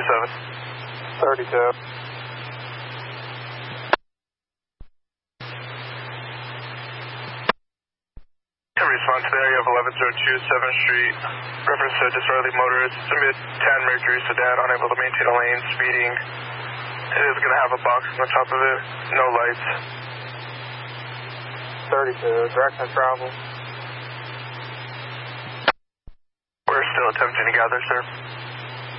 32. Response to the area of 1102 7th Street. Reference to disorderly motorist, submit tan Mercury sedan, unable to maintain a lane, speeding. It is going to have a box on the top of it, no lights. 32, direction of travel. We're still attempting to gather, sir.